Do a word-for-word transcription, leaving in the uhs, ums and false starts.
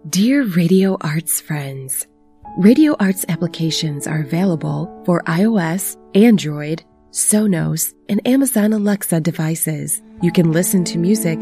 Dear Radio Arts friends, Radio Arts applications are available for iOS, Android, Sonos, and Amazon Alexa devices. You can listen to music